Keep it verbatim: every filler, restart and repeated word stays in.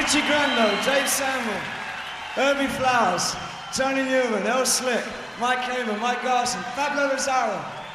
Richie Grando, Dave Samuel, Herbie Flowers, Tony Newman, El Slick, Mike Hamer, Mike Garson, Pablo Lazaro,